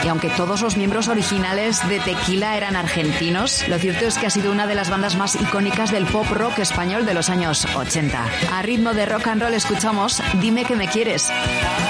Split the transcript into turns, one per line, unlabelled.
Y aunque todos los miembros originales de Tequila eran argentinos, lo cierto es que ha sido una de las bandas más icónicas del pop rock español de los años 80. A ritmo de rock and roll escuchamos Dime que me quieres.